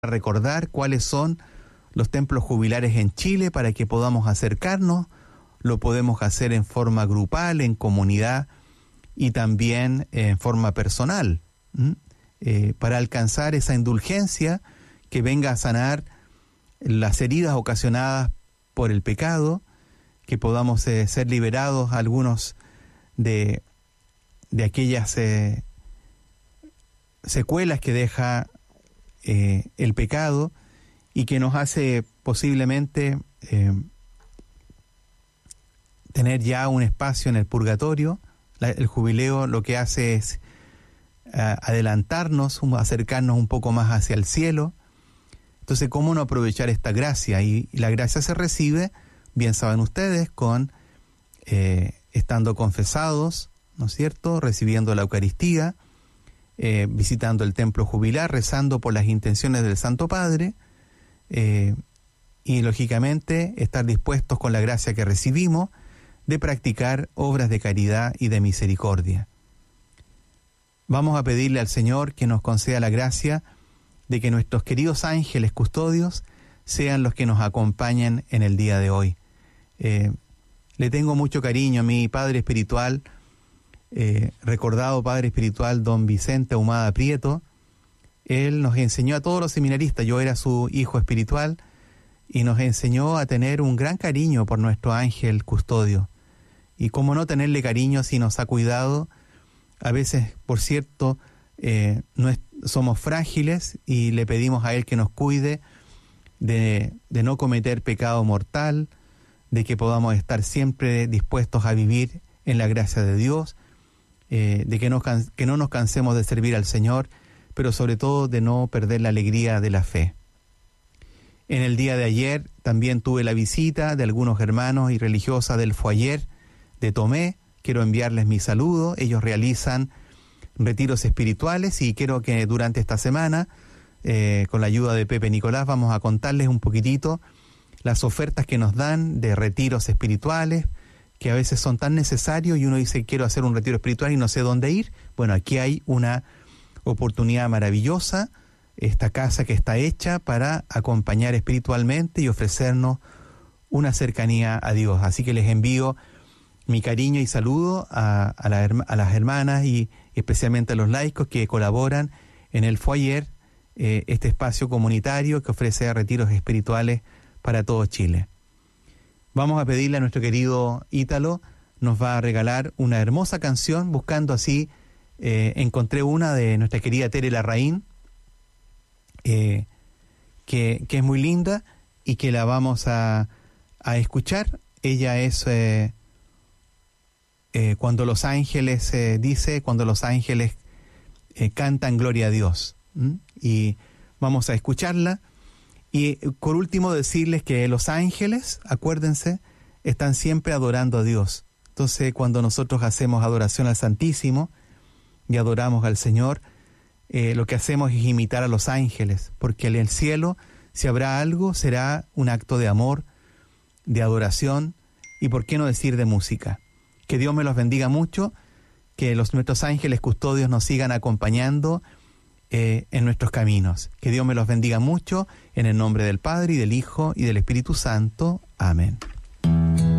recordar cuáles son los templos jubilares en Chile para que podamos acercarnos. Lo podemos hacer en forma grupal, en comunidad y también en forma personal, para alcanzar esa indulgencia que venga a sanar las heridas ocasionadas por el pecado, que podamos ser liberados algunos de aquellas secuelas que deja el pecado y que nos hace posiblemente tener ya un espacio en el purgatorio. El jubileo lo que hace es adelantarnos, acercarnos un poco más hacia el cielo. Entonces, ¿cómo no aprovechar esta gracia? Y la gracia se recibe, bien saben ustedes, con estando confesados, ¿no es cierto?, recibiendo la Eucaristía, visitando el templo jubilar, rezando por las intenciones del Santo Padre, y lógicamente estar dispuestos con la gracia que recibimos de practicar obras de caridad y de misericordia. Vamos a pedirle al Señor que nos conceda la gracia de que nuestros queridos ángeles custodios sean los que nos acompañen en el día de hoy. Le tengo mucho cariño a mi padre espiritual, recordado padre espiritual don Vicente Ahumada Prieto. Él nos enseñó a todos los seminaristas, yo era su hijo espiritual, y nos enseñó a tener un gran cariño por nuestro ángel custodio. Y cómo no tenerle cariño si nos ha cuidado. A veces, por cierto, somos frágiles y le pedimos a Él que nos cuide de no cometer pecado mortal, de que podamos estar siempre dispuestos a vivir en la gracia de Dios, de que no nos cansemos de servir al Señor, pero sobre todo de no perder la alegría de la fe. En el día de ayer también tuve la visita de algunos hermanos y religiosas del Foyer de Tomé. Quiero enviarles mi saludo. Ellos realizan retiros espirituales y quiero que durante esta semana, con la ayuda de Pepe Nicolás, vamos a contarles un poquitito las ofertas que nos dan de retiros espirituales, que a veces son tan necesarios y uno dice, quiero hacer un retiro espiritual y no sé dónde ir. Bueno, aquí hay una oportunidad maravillosa, esta casa que está hecha para acompañar espiritualmente y ofrecernos una cercanía a Dios. Así que les envío mi cariño y saludo a las hermanas y especialmente a los laicos que colaboran en el Foyer, este espacio comunitario que ofrece retiros espirituales para todo Chile. Vamos a pedirle a nuestro querido Ítalo, nos va a regalar una hermosa canción, buscando así, encontré una de nuestra querida Tere Larraín, que es muy linda y que la vamos a escuchar. Ella es cuando los ángeles cuando los ángeles cantan gloria a Dios, y vamos a escucharla. Y por último decirles que los ángeles, acuérdense, están siempre adorando a Dios. Entonces, cuando nosotros hacemos adoración al Santísimo y adoramos al Señor, lo que hacemos es imitar a los ángeles, porque en el cielo, si habrá algo, será un acto de amor, de adoración y, por qué no decir, de música. Que Dios me los bendiga mucho, que nuestros ángeles custodios nos sigan acompañando en nuestros caminos. Que Dios me los bendiga mucho, en el nombre del Padre, y del Hijo, y del Espíritu Santo. Amén.